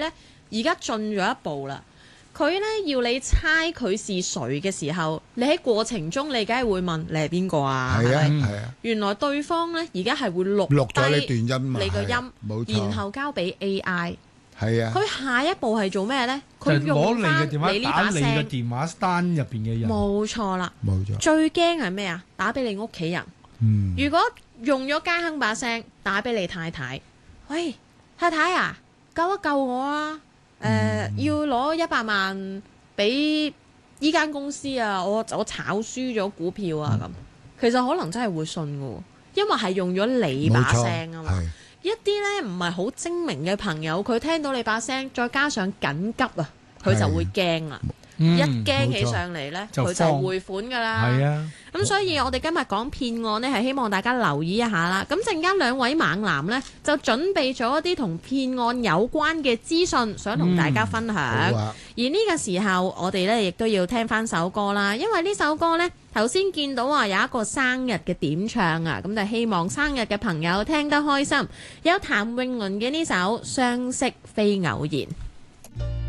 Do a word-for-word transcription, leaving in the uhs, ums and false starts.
咧而家進咗一步啦。佢咧要你猜佢是誰嘅時候，你喺過程中你梗係會問你係邊個啊？ 係啊係咪係啊， 原來對方咧而家係會錄錄咗你低段音嘛， 你個音， 係啊冇錯， 然後交俾 A I。 係啊， 佢下一步係做咩咧？佢就攞你用翻嘅電話你呢把打你嘅聲。 電話單入邊嘅人。 冇錯啦， 冇錯， 最驚係咩啊？打俾你屋企人。 嗯， 如果用咗家亨把聲打俾你太太，喂，太太啊，救一救我啊！誒、呃嗯要攞一百萬俾依間公司啊！我我炒輸咗股票啊咁，其實可能真係會信嘅喎，因為係用咗你把冇錯， 聲啊嘛。 係一啲咧唔係好精明嘅朋友，佢聽到你把聲，再加上緊急啊，佢就會驚啦。 嗯一驚起冇錯上嚟呢， 就佢就慌匯款噶啦。 係啊， 咁所以我哋今日講騙案呢，係希望大家留意一下啦。咁陣間兩位猛男呢，就準備咗一啲同騙案有關嘅資訊，想同大家分享。 好啊， 而呢個時候，我哋呢亦都要聽翻首歌啦，因為呢首歌呢，頭先見到啊有一個生日嘅點唱啊，咁就希望生日嘅朋友聽得開心。有譚詠麟嘅呢首《相識非偶然》。